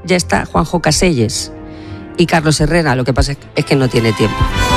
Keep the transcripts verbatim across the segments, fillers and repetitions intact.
ya está Juanjo Caselles y Carlos Herrera, lo que pasa es que no tiene tiempo.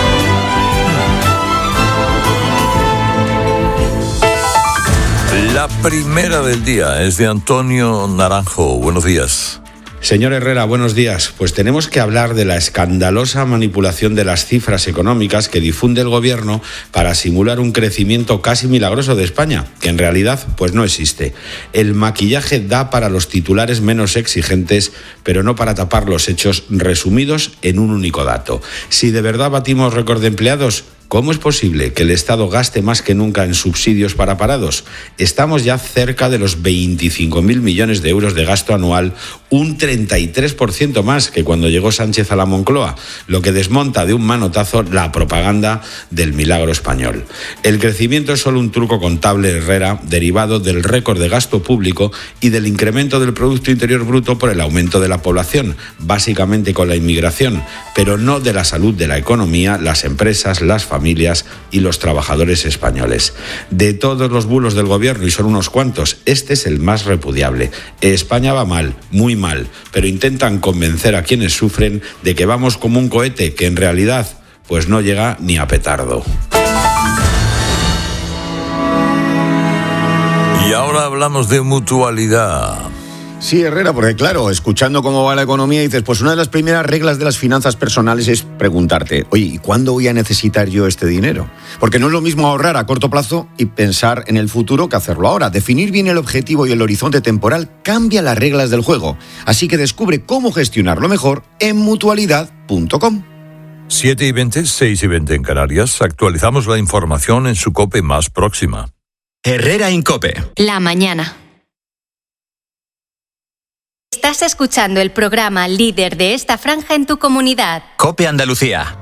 La primera del día es de Antonio Naranjo. Buenos días. Señor Herrera, buenos días. Pues tenemos que hablar de la escandalosa manipulación de las cifras económicas que difunde el Gobierno para simular un crecimiento casi milagroso de España, que en realidad pues no existe. El maquillaje da para los titulares menos exigentes, pero no para tapar los hechos resumidos en un único dato. Si de verdad batimos récord de empleados, ¿cómo es posible que el Estado gaste más que nunca en subsidios para parados? Estamos ya cerca de los veinticinco mil millones de euros de gasto anual, un treinta y tres por ciento más que cuando llegó Sánchez a la Moncloa, lo que desmonta de un manotazo la propaganda del milagro español. El crecimiento es solo un truco contable, Herrera, derivado del récord de gasto público y del incremento del Producto Interior Bruto por el aumento de la población, básicamente con la inmigración, pero no de la salud de la economía, las empresas, las familias, familias y los trabajadores españoles. De todos los bulos del Gobierno, y son unos cuantos, este es el más repudiable. España va mal, muy mal, pero intentan convencer a quienes sufren de que vamos como un cohete que en realidad pues no llega ni a petardo. Y ahora hablamos de mutualidad. Sí, Herrera, porque claro, escuchando cómo va la economía dices, pues una de las primeras reglas de las finanzas personales es preguntarte, oye, ¿y cuándo voy a necesitar yo este dinero? Porque no es lo mismo ahorrar a corto plazo y pensar en el futuro que hacerlo ahora. Definir bien el objetivo y el horizonte temporal cambia las reglas del juego. Así que descubre cómo gestionarlo mejor en mutualidad punto com. siete y veinte, seis y veinte en Canarias. Actualizamos la información en su COPE más próxima. Herrera en COPE. La mañana. Estás escuchando el programa líder de esta franja en tu comunidad. COPE Andalucía.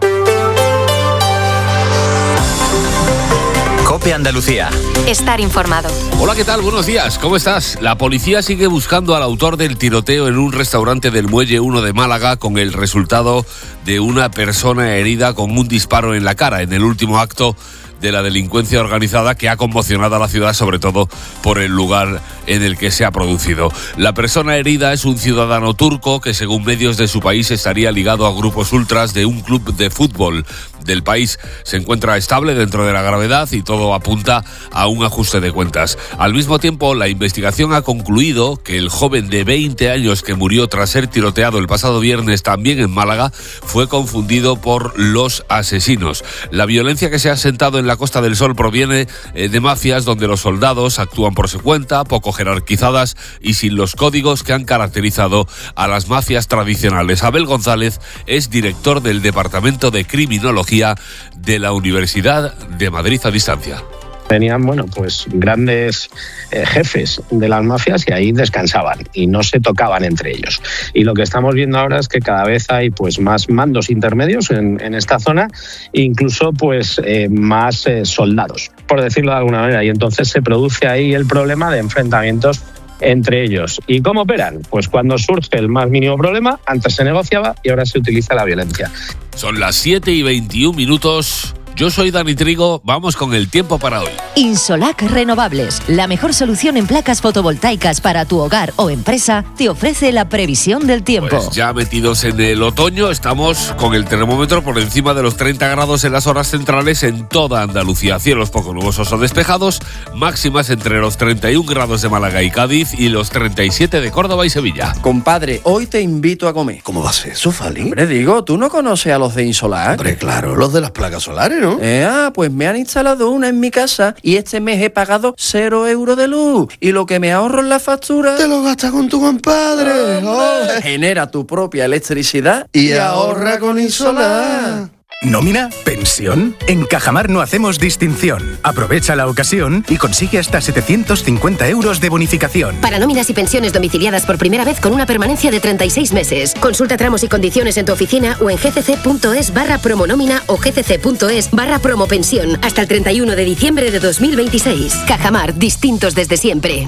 COPE Andalucía. Estar informado. Hola, ¿qué tal? Buenos días. ¿Cómo estás? La policía sigue buscando al autor del tiroteo en un restaurante del Muelle uno de Málaga, con el resultado de una persona herida con un disparo en la cara en el último acto de la delincuencia organizada que ha conmocionado a la ciudad, sobre todo por el lugar en el que se ha producido. La persona herida es un ciudadano turco que, según medios de su país, estaría ligado a grupos ultras de un club de fútbol del país. Se encuentra estable dentro de la gravedad y todo apunta a un ajuste de cuentas. Al mismo tiempo, la investigación ha concluido que el joven de veinte años que murió tras ser tiroteado el pasado viernes también en Málaga fue confundido por los asesinos. La violencia que se ha asentado en la Costa del Sol proviene de mafias donde los soldados actúan por su cuenta, poco jerarquizadas y sin los códigos que han caracterizado a las mafias tradicionales. Abel González es director del Departamento de Criminología de la Universidad de Madrid a distancia. Tenían, bueno, pues grandes eh, jefes de las mafias y ahí descansaban y no se tocaban entre ellos. Y lo que estamos viendo ahora es que cada vez hay pues más mandos intermedios en, en esta zona e incluso pues eh, más eh, soldados, por decirlo de alguna manera. Y entonces se produce ahí el problema de enfrentamientos entre ellos. ¿Y cómo operan? Pues cuando surge el más mínimo problema, antes se negociaba y ahora se utiliza la violencia. Son las siete y veintiún minutos. Yo soy Dani Trigo, vamos con el tiempo para hoy. Insolac Renovables, la mejor solución en placas fotovoltaicas para tu hogar o empresa, te ofrece la previsión del tiempo. Pues ya metidos en el otoño, estamos con el termómetro por encima de los treinta grados en las horas centrales en toda Andalucía. Cielos poco nubosos o despejados, máximas entre los treinta y un grados de Málaga y Cádiz y los treinta y siete de Córdoba y Sevilla. Compadre, hoy te invito a comer. ¿Cómo va a ser eso, Fali? Hombre, digo, ¿tú no conoces a los de Insolac? Hombre, claro, los de las placas solares, ¿no? Eh, ah, pues me han instalado una en mi casa y este mes he pagado cero euros de luz. Y lo que me ahorro en la factura... Te lo gastas con tu compadre. Oh, genera tu propia electricidad y, y ahorra con Insolac. ¿Nómina? ¿Pensión? En Cajamar no hacemos distinción. Aprovecha la ocasión y consigue hasta setecientos cincuenta euros de bonificación. Para nóminas y pensiones domiciliadas por primera vez con una permanencia de treinta y seis meses. Consulta tramos y condiciones en tu oficina o en gcc.es barra promonómina o gcc.es barra promopensión hasta el treinta y uno de diciembre de dos mil veintiséis. Cajamar, distintos desde siempre.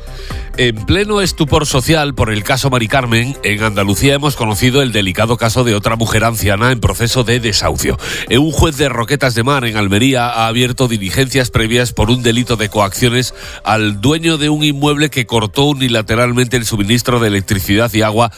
En pleno estupor social por el caso Mari Carmen, en Andalucía hemos conocido el delicado caso de otra mujer anciana en proceso de desahucio. Un juez de Roquetas de Mar, en Almería, ha abierto diligencias previas por un delito de coacciones al dueño de un inmueble que cortó unilateralmente el suministro de electricidad y agua